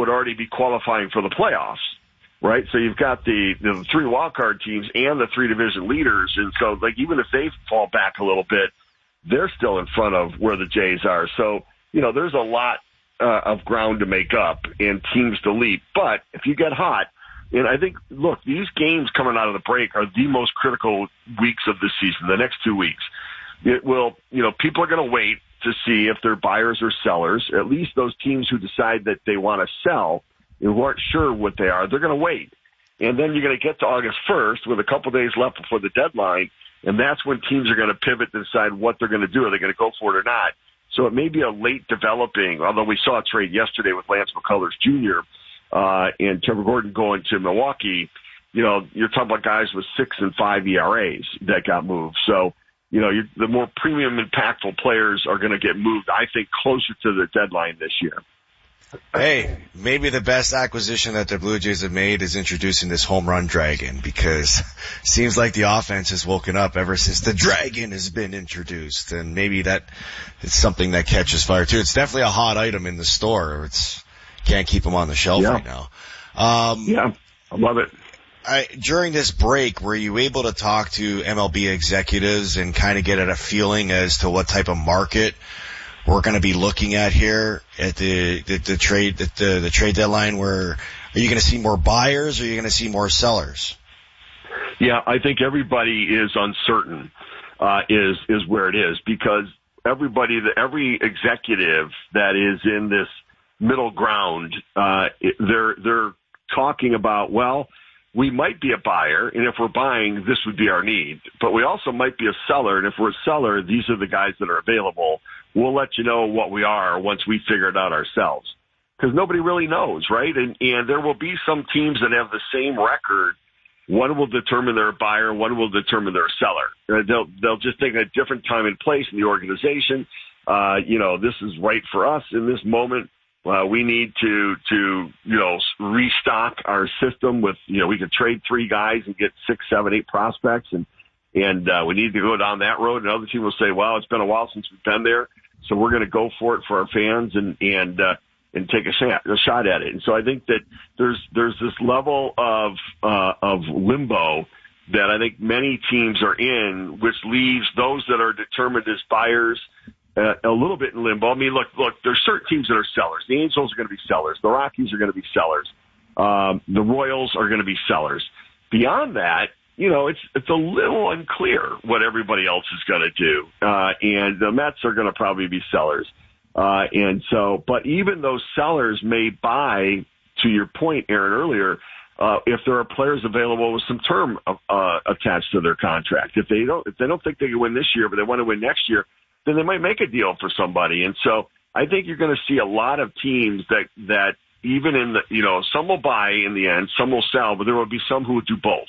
would already be qualifying for the playoffs, right? So you've got the 3 wildcard teams and the 3 division leaders. And so, like, even if they fall back a little bit, they're still in front of where the Jays are. So, there's a lot of ground to make up and teams to leap. But if you get hot, and I think, look, these games coming out of the break are the most critical weeks of the season, the next 2 weeks. It will, people are going to wait to see if they're buyers or sellers. At least those teams who decide that they want to sell and who aren't sure what they are, they're going to wait. And then you're going to get to August 1st with a couple days left before the deadline, and that's when teams are going to pivot to decide what they're going to do. Are they going to go for it or not? So it may be a late developing, although we saw a trade yesterday with Lance McCullers Jr. And Trevor Gordon going to Milwaukee. You're talking about guys with 6 and 5 ERAs that got moved. So, the more premium impactful players are going to get moved, I think, closer to the deadline this year. Hey, maybe the best acquisition that the Blue Jays have made is introducing this home run dragon, because it seems like the offense has woken up ever since the dragon has been introduced, and maybe that is something that catches fire too. It's definitely a hot item in the store. Can't keep them on the shelf right now. I love it. During this break, were you able to talk to MLB executives and kind of get a feeling as to what type of market we're going to be looking at here at the trade deadline? Where are you going to see more buyers, or are you going to see more sellers? Yeah, I think everybody is uncertain, is where it is, because every executive that is in this middle ground, they're talking about, well, we might be a buyer, and if we're buying, this would be our need. But we also might be a seller, and if we're a seller, these are the guys that are available. We'll let you know what we are once we figure it out ourselves. Because nobody really knows, right? And there will be some teams that have the same record. One will determine they're a buyer, one will determine they're a seller. They'll just take a different time and place in the organization. This is right for us in this moment. We need to restock our system with, we could trade 3 guys and get 6, 7, 8 prospects, and we need to go down that road. Another team will say, well, it's been a while since we've been there, so we're going to go for it for our fans and take a shot at it. And so I think that there's this level of limbo that I think many teams are in, which leaves those that are determined as buyers a little bit in limbo. I mean, look, there's certain teams that are sellers. The Angels are going to be sellers. The Rockies are going to be sellers. The Royals are going to be sellers. Beyond that, it's a little unclear what everybody else is going to do. And the Mets are going to probably be sellers. But even those sellers may buy, to your point, Aaron, earlier, if there are players available with some term attached to their contract. If they don't think they can win this year, but they want to win next year, then they might make a deal for somebody. And so I think you're going to see a lot of teams that even in some will buy in the end, some will sell, but there will be some who will do both.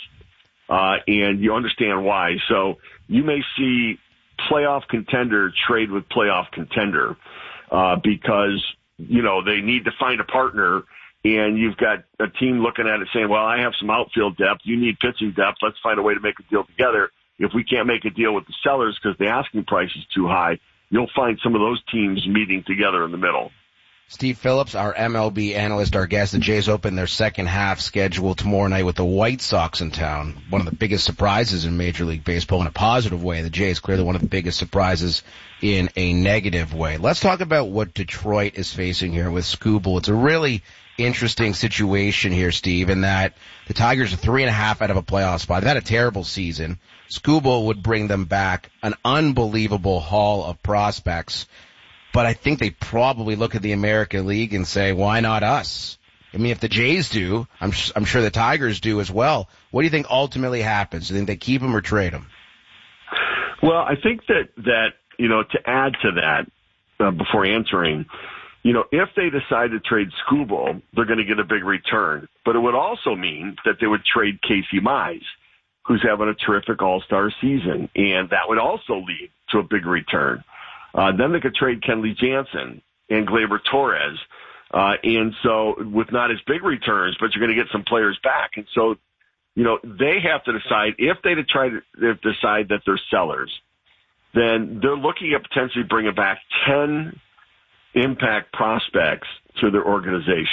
And you understand why. So you may see playoff contender trade with playoff contender, because, they need to find a partner, and you've got a team looking at it saying, well, I have some outfield depth. You need pitching depth. Let's find a way to make a deal together. If we can't make a deal with the sellers because the asking price is too high, you'll find some of those teams meeting together in the middle. Steve Phillips, our MLB analyst, our guest. The Jays open their second half schedule tomorrow night with the White Sox in town. One of the biggest surprises in Major League Baseball in a positive way. The Jays clearly one of the biggest surprises in a negative way. Let's talk about what Detroit is facing here with Skubal. It's a really interesting situation here, Steve, in that the Tigers are 3.5 out of a playoff spot. They've had a terrible season. Skubal would bring them back an unbelievable haul of prospects. But I think they probably look at the American League and say, why not us? I mean, if the Jays do, I'm sure the Tigers do as well. What do you think ultimately happens? Do you think they keep him or trade him? Well, I think that to add to that, before answering, if they decide to trade Skubal, they're going to get a big return. But it would also mean that they would trade Casey Mize, who's having a terrific all-star season, and that would also lead to a big return. Then they could trade Kenley Jansen and Gleyber Torres. And so with not as big returns, but you're going to get some players back. And so, they have to decide if they decide that they're sellers, then they're looking at potentially bringing back 10 impact prospects to their organization.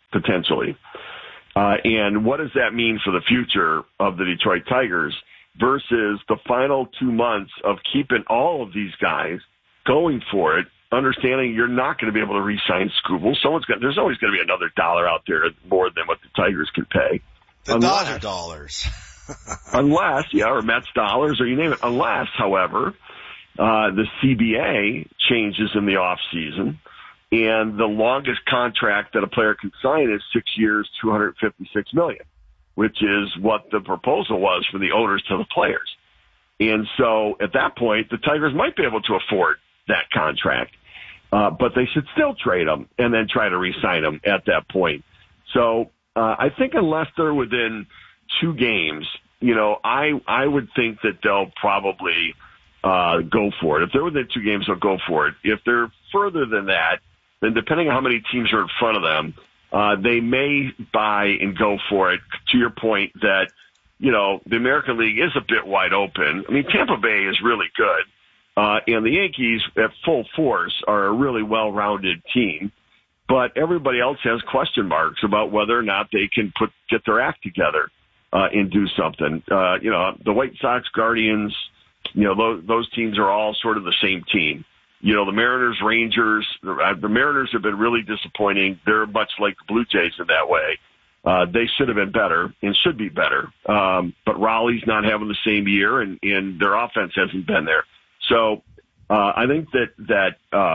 potentially. And what does that mean for the future of the Detroit Tigers versus the final 2 months of keeping all of these guys going for it, understanding you're not going to be able to re-sign Skubal. There's always going to be another dollar out there more than what the Tigers can pay. The Dodger dollars. Or Mets dollars, or you name it. Unless, however, the CBA changes in the off season, and the longest contract that a player can sign is 6 years, $256 million, which is what the proposal was from the owners to the players. And so at that point, the Tigers might be able to afford that contract, but they should still trade him and then try to re-sign him at that point. So I think unless they're within 2 games, I would think that they'll probably go for it. If they're within 2 games, they'll go for it. If they're further than that, then depending on how many teams are in front of them, they may buy and go for it. To your point that, the American League is a bit wide open. I mean, Tampa Bay is really good. And the Yankees at full force are a really well-rounded team. But everybody else has question marks about whether or not they can get their act together and do something. The White Sox, Guardians, those teams are all sort of the same team. The Mariners, Rangers, the Mariners have been really disappointing. They're much like the Blue Jays in that way. They should have been better and should be better. But Raleigh's not having the same year, and their offense hasn't been there. So I think that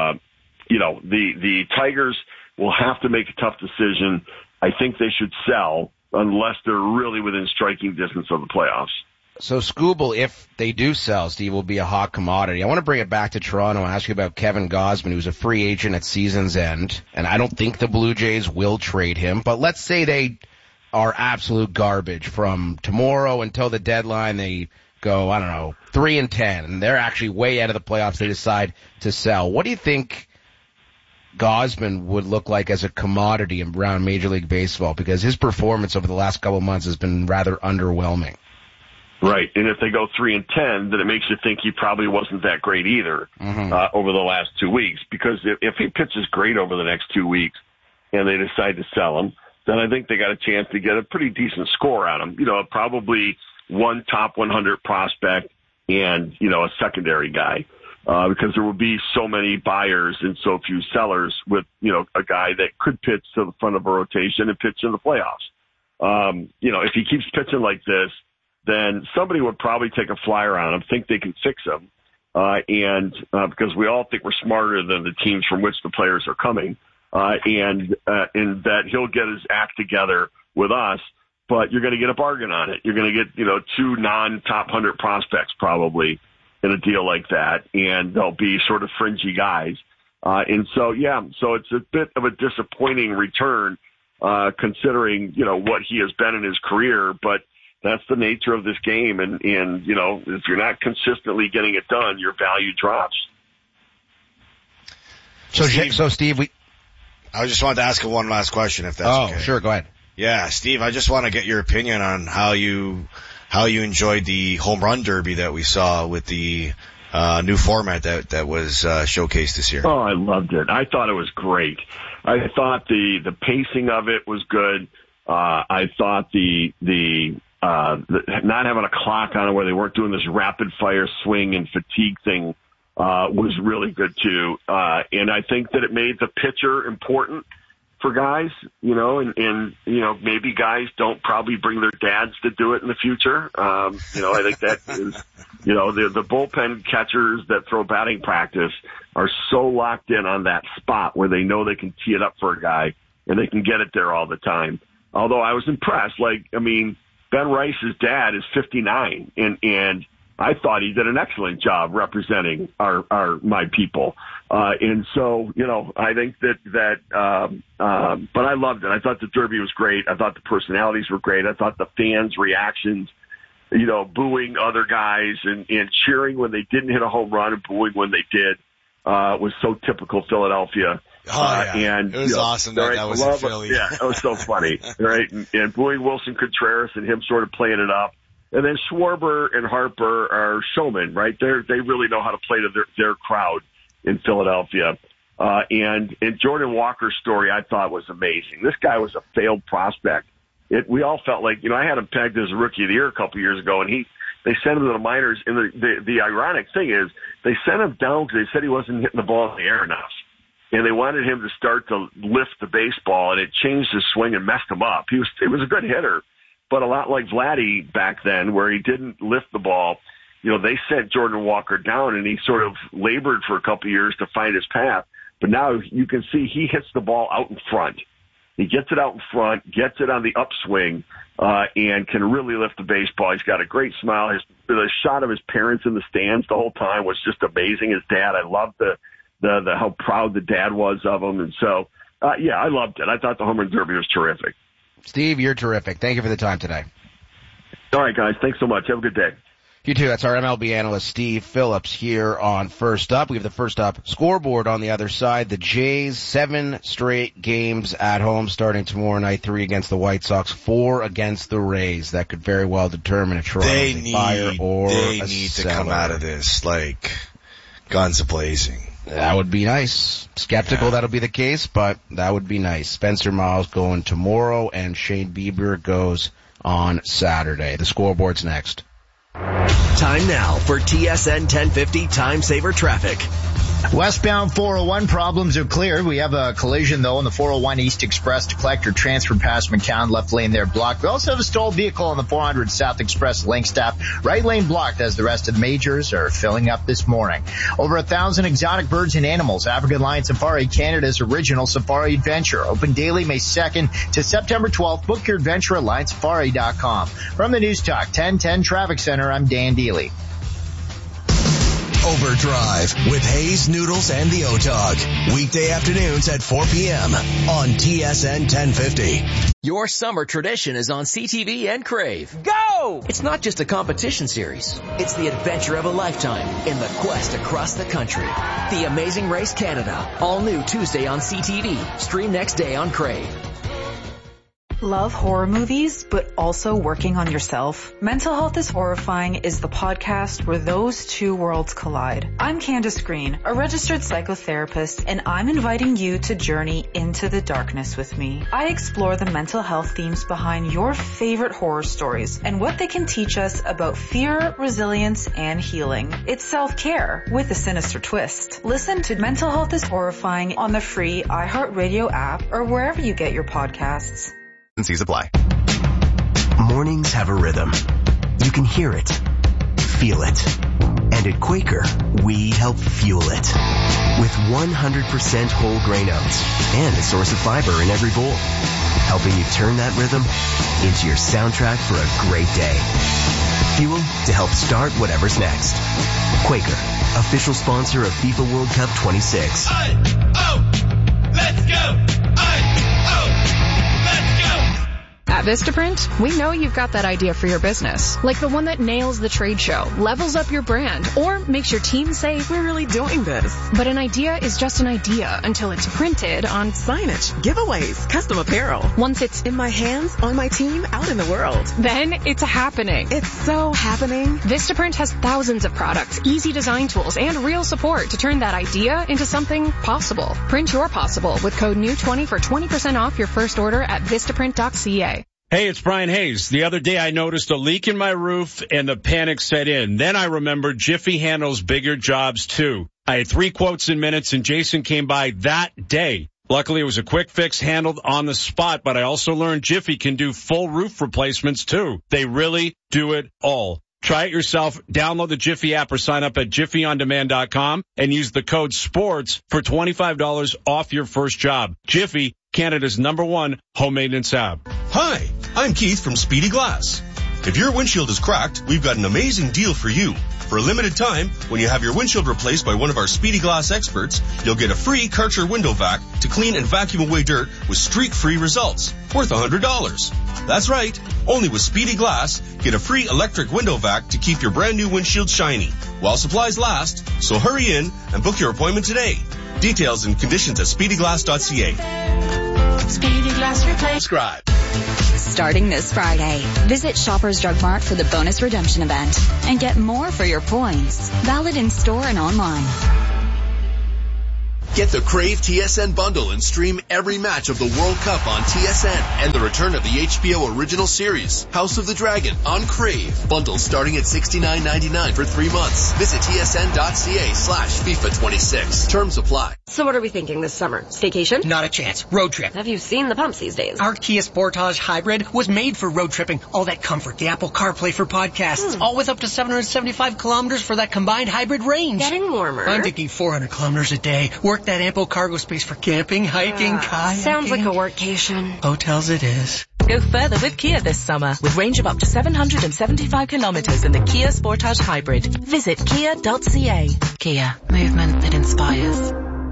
the Tigers will have to make a tough decision. I think they should sell unless they're really within striking distance of the playoffs. So Skubal, if they do sell, Steve, will be a hot commodity. I want to bring it back to Toronto and ask you about Kevin Gausman, who's a free agent at season's end. And I don't think the Blue Jays will trade him, but let's say they are absolute garbage from tomorrow until the deadline. They go, 3-10, and they're actually way out of the playoffs. They decide to sell. What do you think Gausman would look like as a commodity around Major League Baseball? Because his performance over the last couple of months has been rather underwhelming. Right, and if they go 3-10, then it makes you think he probably wasn't that great either over the last 2 weeks. Because if he pitches great over the next 2 weeks and they decide to sell him, then I think they got a chance to get a pretty decent score on him. Probably one top 100 prospect and, a secondary guy. Because there will be so many buyers and so few sellers with, a guy that could pitch to the front of a rotation and pitch in the playoffs. If he keeps pitching like this, then somebody would probably take a flyer on him, think they can fix him. Because we all think we're smarter than the teams from which the players are coming. And that he'll get his act together with us, but you're going to get a bargain on it. You're going to get, 2 non-top 100 prospects probably in a deal like that, and they'll be sort of fringy guys. So it's a bit of a disappointing return, considering, what he has been in his career, but that's the nature of this game. And if you're not consistently getting it done, your value drops. So Steve, I just wanted to ask one last question, if that's okay. Oh, sure, go ahead. Yeah, Steve, I just want to get your opinion on how you enjoyed the home run derby that we saw with the new format that was showcased this year. Oh, I loved it. I thought it was great. I thought the pacing of it was good. I thought the not having a clock on it where they weren't doing this rapid fire swing and fatigue thing was really good too. And I think that it made the pitcher important for guys, and maybe guys don't probably bring their dads to do it in the future. I think that is, the bullpen catchers that throw batting practice are so locked in on that spot where they know they can tee it up for a guy and they can get it there all the time. Although I was impressed, Ben Rice's dad is 59 and I thought he did an excellent job representing my people. And so, I think that but I loved it. I thought the derby was great. I thought the personalities were great. I thought the fans' reactions, booing other guys and cheering when they didn't hit a home run and booing when they did, was so typical Philadelphia. Oh, yeah. And it was awesome that was in Philly. Yeah, it was so funny, right? And booing Wilson Contreras and him sort of playing it up. And then Schwarber and Harper are showmen, right? They really know how to play to their crowd in Philadelphia. And Jordan Walker's story I thought was amazing. This guy was a failed prospect. We all felt like, I had him pegged as a rookie of the year a couple years ago, and they sent him to the minors. And the ironic thing is they sent him down because they said he wasn't hitting the ball in the air enough. And they wanted him to start to lift the baseball, and it changed his swing and messed him up. He was a good hitter, but a lot like Vladdy back then, where he didn't lift the ball. They sent Jordan Walker down, and he sort of labored for a couple of years to find his path. But now you can see he hits the ball out in front. He gets it out in front, gets it on the upswing, and can really lift the baseball. He's got a great smile. The shot of his parents in the stands the whole time was just amazing. His dad, I loved the how proud the dad was of him. And so, I loved it. I thought the home run derby was terrific. Steve, you're terrific. Thank you for the time today. All right, guys. Thanks so much. Have a good day. You too. That's our MLB analyst, Steve Phillips, here on First Up. We have the First Up scoreboard on the other side. The Jays, 7 straight games at home starting tomorrow night, 3 against the White Sox, 4 against the Rays. That could very well determine if Toronto's a fire or They a need cellar. to come out of this like guns a-blazing. That would be nice. Skeptical that'll be the case, but that would be nice. Spencer Miles going tomorrow, and Shane Bieber goes on Saturday. The scoreboard's next. Time now for TSN 1050 Time Saver Traffic. Westbound 401 problems are cleared. We have a collision, though, on the 401 East Express to Collector transfer past McCown. Left lane there blocked. We also have a stalled vehicle on the 400 South Express link stop. Right lane blocked as the rest of the majors are filling up this morning. Over 1,000 exotic birds and animals. African Lion Safari, Canada's original safari adventure. Open daily May 2nd to September 12th. Book your adventure at lionsafari.com. From the News Talk 1010 Traffic Center, I'm Dan Deely. Overdrive with Hayes, Noodles, and the O-Dog. Weekday afternoons at 4 p.m. on TSN 1050. Your summer tradition is on CTV and Crave. Go! It's not just a competition series. It's the adventure of a lifetime in the quest across the country. The Amazing Race Canada. All new Tuesday on CTV. Stream next day on Crave. Love horror movies, but also working on yourself? Mental Health is Horrifying is the podcast where those two worlds collide. I'm Candace Green, a registered psychotherapist, and I'm inviting you to journey into the darkness with me. I explore the mental health themes behind your favorite horror stories and what they can teach us about fear, resilience, and healing. It's self-care with a sinister twist. Listen to Mental Health is Horrifying on the free iHeartRadio app or wherever you get your podcasts. Apply. Mornings have a rhythm. You can hear it, feel it. And at Quaker, we help fuel it. With 100% whole grain oats and a source of fiber in every bowl. Helping you turn that rhythm into your soundtrack for a great day. Fuel to help start whatever's next. Quaker, official sponsor of FIFA World Cup 26. Let's go! At Vistaprint, we know you've got that idea for your business, like the one that nails the trade show, levels up your brand, or makes your team say, we're really doing this. But an idea is just an idea until it's printed on signage, giveaways, custom apparel. Once it's in my hands, on my team, out in the world. Then it's happening. It's so happening. Vistaprint has thousands of products, easy design tools, and real support to turn that idea into something possible. Print your possible with code NEW20 for 20% off your first order at Vistaprint.ca. Hey, it's Brian Hayes. The other day I noticed a leak in my roof and the panic set in. Then I remembered Jiffy handles bigger jobs too. I had 3 quotes in minutes and Jason came by that day. Luckily it was a quick fix handled on the spot, but I also learned Jiffy can do full roof replacements too. They really do it all. Try it yourself. Download the Jiffy app or sign up at jiffyondemand.com and use the code SPORTS for $25 off your first job. Jiffy, Canada's #1 home maintenance app. Hi, I'm Keith from Speedy Glass. If your windshield is cracked, we've got an amazing deal for you. For a limited time, when you have your windshield replaced by one of our Speedy Glass experts, you'll get a free Karcher window vac to clean and vacuum away dirt with streak-free results, worth $100. That's right, only with Speedy Glass, get a free electric window vac to keep your brand new windshield shiny, while supplies last, so hurry in and book your appointment today. Details and conditions at speedyglass.ca. Speedy Glass Replace. Subscribe. Starting this Friday, visit Shoppers Drug Mart for the bonus redemption event and get more for your points. Valid in store and online. Get the Crave TSN bundle and stream every match of the World Cup on TSN and the return of the HBO original series, House of the Dragon, on Crave. Bundle starting at $69.99 for 3 months. Visit tsn.ca/FIFA26. Terms apply. So what are we thinking this summer? Staycation? Not a chance. Road trip. Have you seen the pumps these days? Our Kia Sportage Hybrid was made for road tripping. All that comfort, the Apple CarPlay for podcasts, all with up to 775 kilometers for that combined hybrid range. Getting warmer. I'm thinking 400 kilometers a day. Work that ample cargo space for camping, hiking, kayaking. Sounds like a workcation. Hotels it is. Go further with Kia this summer with range of up to 775 kilometers in the Kia Sportage Hybrid. Visit kia.ca. Kia. Movement that inspires.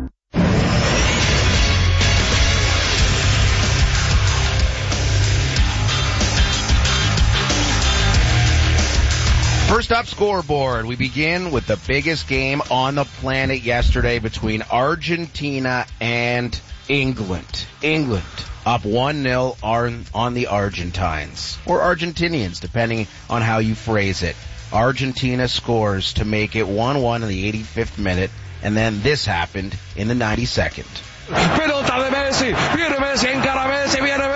First up, scoreboard. We begin with the biggest game on the planet yesterday between Argentina and England. England up 1-0 on the Argentines, or Argentinians, depending on how you phrase it. Argentina scores to make it 1-1 in the 85th minute, and then this happened in the 92nd. Pelota de Messi, viene Messi, encara Messi, viene